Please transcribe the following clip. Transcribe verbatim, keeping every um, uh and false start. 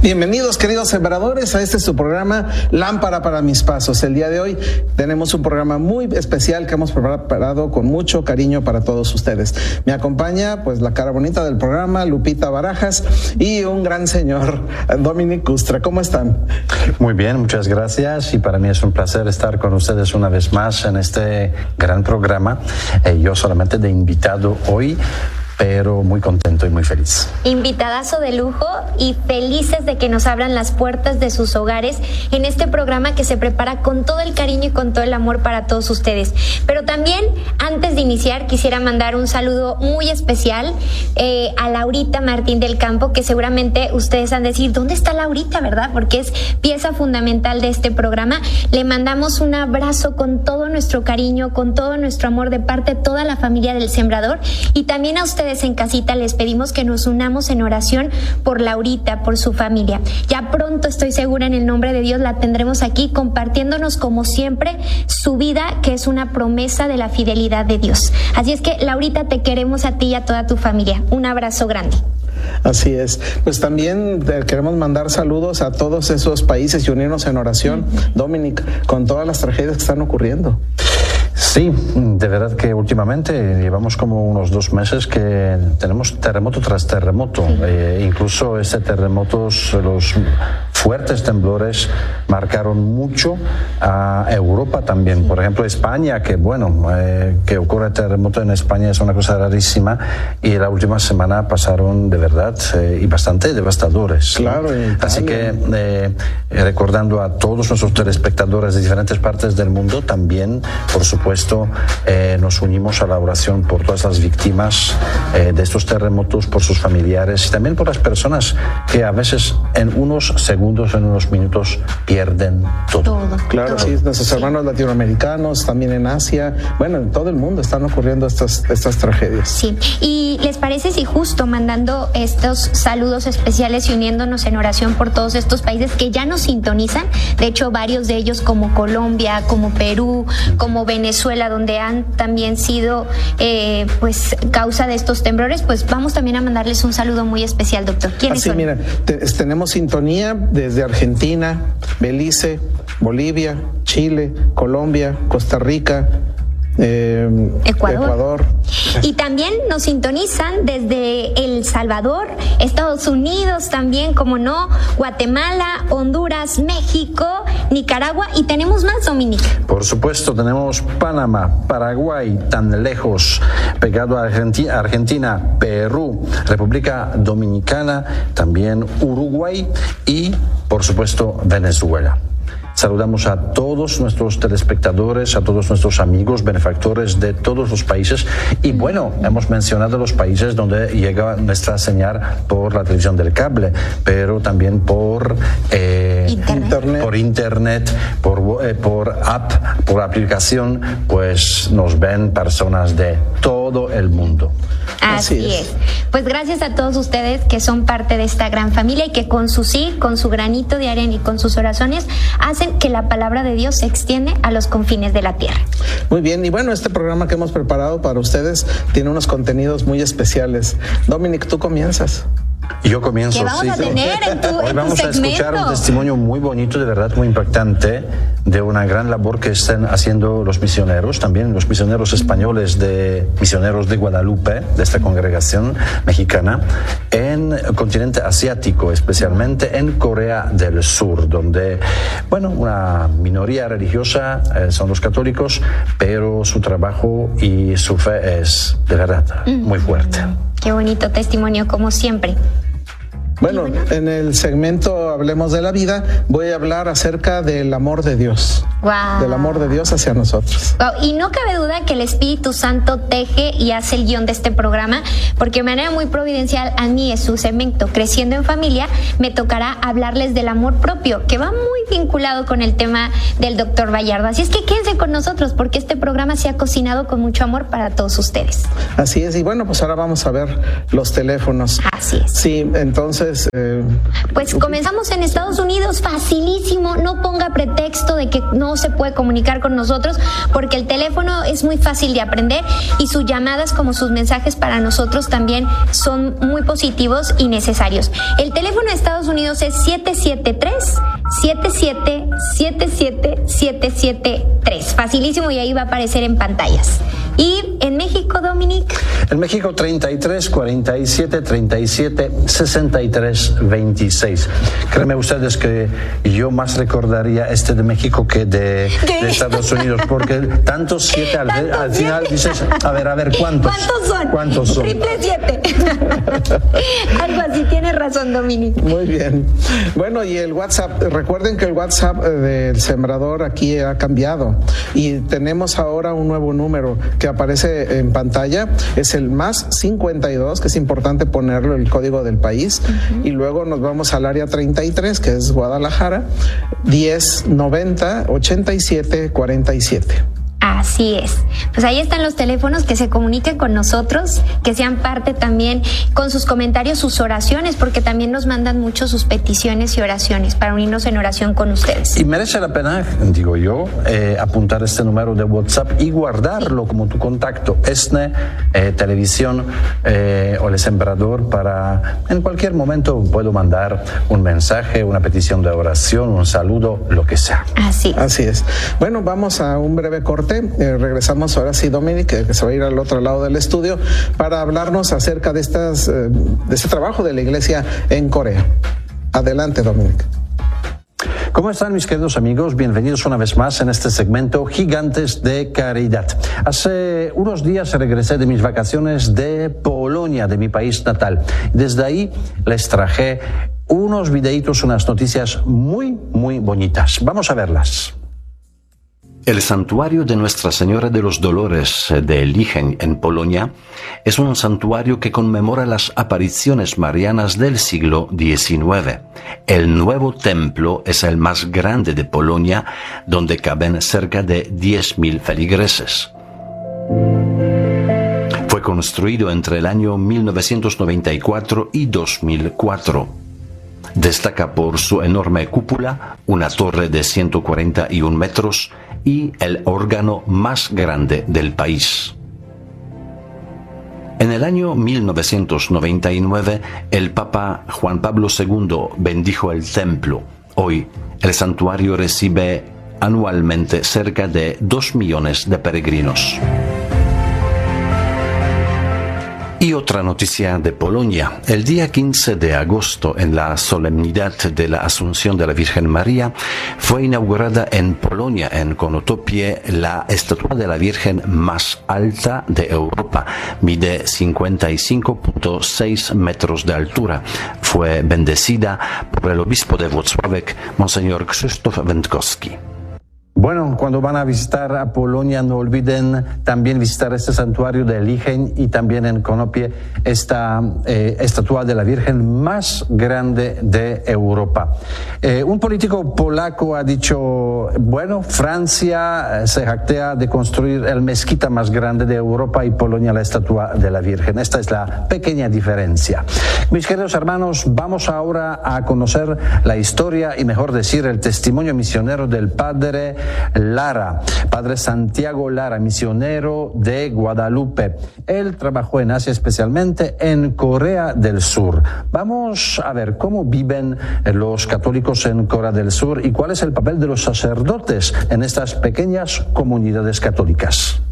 Bienvenidos, queridos sembradores, a este su programa Lámpara para mis pasos. El día de hoy tenemos un programa muy especial que hemos preparado con mucho cariño para todos ustedes. Me acompaña pues la cara bonita del programa, Lupita Barajas, y un gran señor, Dominic Custra. ¿Cómo están? Muy bien, muchas gracias, y para mí es un placer estar con ustedes una vez más en este gran programa. Eh, yo solamente de invitado hoy, pero muy contento y muy feliz. Invitadazo de lujo y felices de que nos abran las puertas de sus hogares en este programa que se prepara con todo el cariño y con todo el amor para todos ustedes. Pero también, antes de iniciar, quisiera mandar un saludo muy especial eh, a Laurita Martín del Campo, que seguramente ustedes han de decir, ¿dónde está Laurita, verdad? Porque es pieza fundamental de este programa. Le mandamos un abrazo con todo nuestro cariño, con todo nuestro amor de parte de toda la familia del Sembrador, y también a ustedes en casita les pedimos que nos unamos en oración por Laurita, por su familia. Ya pronto, estoy segura, en el nombre de Dios, la tendremos aquí compartiéndonos como siempre su vida, que es una promesa de la fidelidad de Dios. Así es que, Laurita, te queremos a ti y a toda tu familia. Un abrazo grande. Así es. Pues también queremos mandar saludos a todos esos países y unirnos en oración, Dominic, con todas las tragedias que están ocurriendo. Sí, de verdad que últimamente llevamos como unos dos meses que tenemos terremoto tras terremoto. Sí. Eh, incluso este terremotos, los fuertes temblores marcaron mucho a Europa también. Sí. Por ejemplo, España, que bueno, eh, que ocurre terremoto en España es una cosa rarísima, y la última semana pasaron de verdad eh, y bastante devastadores. Claro. ¿No? Así que eh, recordando a todos nuestros telespectadores de diferentes partes del mundo, también, por supuesto, Puesto, eh, nos unimos a la oración por todas las víctimas eh, de estos terremotos, por sus familiares y también por las personas que a veces en unos segundos, en unos minutos pierden todo. todo claro, todo. sí, nuestros sí. hermanos latinoamericanos, también en Asia, bueno, en todo el mundo están ocurriendo estas, estas tragedias. Sí, y ¿les parece si justo mandando estos saludos especiales y uniéndonos en oración por todos estos países que ya nos sintonizan? De hecho, varios de ellos, como Colombia, como Perú, como Venezuela, Venezuela, donde han también sido eh, pues causa de estos temblores, pues vamos también a mandarles un saludo muy especial, doctor. ¿Quiénes Así, son? Mira, te, tenemos sintonía desde Argentina, Belice, Bolivia, Chile, Colombia, Costa Rica, Eh, Ecuador. Ecuador. Y también nos sintonizan desde El Salvador, Estados Unidos también, como no, Guatemala, Honduras, México, Nicaragua, y tenemos más, Dominic. Por supuesto, tenemos Panamá, Paraguay, tan lejos, pegado a Argentina, Argentina, Perú, República Dominicana, también Uruguay y, por supuesto, Venezuela. Saludamos a todos nuestros telespectadores, a todos nuestros amigos, benefactores de todos los países. Y bueno, hemos mencionado los países donde llega nuestra señal por la televisión del cable, pero también por eh, internet. por internet, por, eh, por app, por aplicación, pues nos ven personas de todo el mundo. Así, Así es. es. Pues gracias a todos ustedes que son parte de esta gran familia y que con su sí, con su granito de arena y con sus oraciones hacen que la palabra de Dios se extiende a los confines de la tierra. Muy bien, y bueno, este programa que hemos preparado para ustedes tiene unos contenidos muy especiales. Dominic, tú comienzas. Yo comienzo. ¿Qué vamos sí, a tener en tu, Hoy en vamos tu a escuchar un testimonio muy bonito, de verdad muy impactante, de una gran labor que están haciendo los misioneros, también los misioneros españoles, de misioneros de Guadalupe, de esta congregación mexicana, en el continente asiático, especialmente en Corea del Sur, donde, bueno, una minoría religiosa eh, son los católicos, pero su trabajo y su fe es, de verdad, muy fuerte. Qué bonito testimonio, como siempre. Bueno, bueno, en el segmento Hablemos de la Vida voy a hablar acerca del amor de Dios. Wow. Del amor de Dios hacia nosotros. Wow. Y no cabe duda que el Espíritu Santo teje y hace el guión de este programa, porque de manera muy providencial a mí es su segmento Creciendo en Familia, me tocará hablarles del amor propio, que va muy vinculado con el tema del doctor Vallardo. Así es que quédense con nosotros porque este programa se ha cocinado con mucho amor para todos ustedes. Así es, y bueno, pues ahora vamos a ver los teléfonos. Así es. Sí, entonces... Eh, pues comenzamos en Estados Unidos, facilísimo, no ponga pretexto de que no se puede comunicar con nosotros porque el teléfono es muy fácil de aprender y sus llamadas como sus mensajes para nosotros también son muy positivos y necesarios. El teléfono de Estados Unidos es siete siete tres, siete siete siete siete siete siete tres. Facilísimo y ahí va a aparecer en pantallas. Y en México, Dominic. En México treinta y tres, cuarenta y siete, treinta y siete, sesenta y tres, veintiséis. Créanme ustedes que yo más recordaría este de México que de, de Estados Unidos, porque tantos siete al, ¿Tantos al siete? final dices, a ver, a ver, ¿cuántos? ¿Cuántos son? ¿Cuántos son? Triple siete. Algo así, tienes razón, Dominic. Muy bien. Bueno, y el WhatsApp, recuerden que el WhatsApp del Sembrador aquí ha cambiado y tenemos ahora un nuevo número que aparece en pantalla, es el más cincuenta y dos, que es importante ponerlo, el código del país, uh-huh. Y luego nos vamos al área treinta y tres, que es Guadalajara, diez noventa ochenta y siete cuarenta y siete. Así es. Pues ahí están los teléfonos, que se comuniquen con nosotros, que sean parte también con sus comentarios, sus oraciones, porque también nos mandan mucho sus peticiones y oraciones para unirnos en oración con ustedes. Y merece la pena, digo yo, eh, apuntar este número de WhatsApp y guardarlo como tu contacto. ESNE, eh, televisión eh, o el Sembrador, para en cualquier momento puedo mandar un mensaje, una petición de oración, un saludo, lo que sea. Así. Así es. Bueno, vamos a un breve corte. Eh, regresamos ahora sí, Dominic, que, que se va a ir al otro lado del estudio para hablarnos acerca de estas eh, de este trabajo de la iglesia en Corea. Adelante, Dominic. ¿Cómo están, mis queridos amigos? Bienvenidos una vez más en este segmento Gigantes de Caridad. Hace unos días regresé de mis vacaciones de Polonia, de mi país natal. Desde ahí les traje unos videitos, unas noticias muy, muy bonitas. Vamos a verlas. El santuario de Nuestra Señora de los Dolores de Licheń en Polonia es un santuario que conmemora las apariciones marianas del siglo diecinueve. El nuevo templo es el más grande de Polonia, donde caben cerca de diez mil feligreses. Fue construido entre el año mil novecientos noventa y cuatro y dos mil cuatro. Destaca por su enorme cúpula, una torre de ciento cuarenta y un metros y el órgano más grande del país. En el año mil novecientos noventa y nueve, el Papa Juan Pablo segundo bendijo el templo. Hoy, el santuario recibe anualmente cerca de dos millones de peregrinos. Y otra noticia de Polonia. El día quince de agosto, en la solemnidad de la Asunción de la Virgen María, fue inaugurada en Polonia, en Konotopie, la estatua de la Virgen más alta de Europa. Mide cincuenta y cinco punto seis metros de altura. Fue bendecida por el obispo de Włocławek, Monseñor Krzysztof Wędkowski. Bueno, cuando van a visitar a Polonia, no olviden también visitar este santuario de Licheń y también en Konopie esta eh, estatua de la Virgen más grande de Europa. Eh, un político polaco ha dicho, bueno, Francia se jactea de construir el mezquita más grande de Europa y Polonia la estatua de la Virgen. Esta es la pequeña diferencia. Mis queridos hermanos, vamos ahora a conocer la historia y, mejor decir, el testimonio misionero del padre Lara, padre Santiago Lara, misionero de Guadalupe. Él trabajó en Asia, especialmente en Corea del Sur. Vamos a ver cómo viven los católicos en Corea del Sur y cuál es el papel de los sacerdotes en estas pequeñas comunidades católicas.